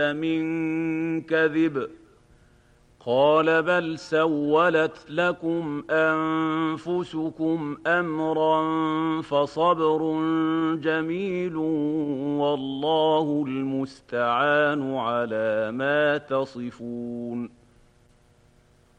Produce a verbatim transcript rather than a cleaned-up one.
من كذب قال بل سولت لكم أنفسكم أمرا فصبر جميل والله المستعان على ما تصفون.